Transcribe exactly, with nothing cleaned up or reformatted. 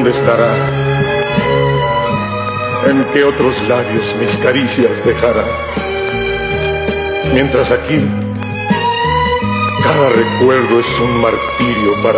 ¿dónde estará? ¿En qué otros labios mis caricias dejará? Mientras aquí, cada recuerdo es un martirio para